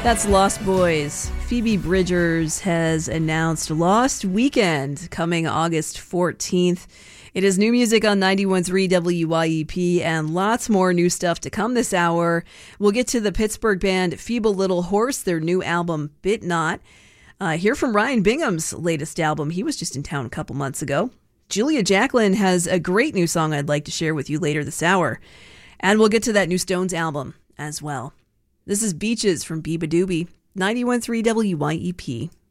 That's Lost Boys. Phoebe Bridgers has announced Lost Weekend coming August 14th. It is new music on 91.3 WYEP and lots more new stuff to come this hour. We'll get to the Pittsburgh band Feeble Little Horse, their new album Bit Not. Hear from Ryan Bingham's latest album. He was just in town a couple months ago. Julia Jacklin has a great new song I'd like to share with you later this hour. And we'll get to that new Stones album as well. This is Beaches from Biba Doobie, 91.3 WYEP.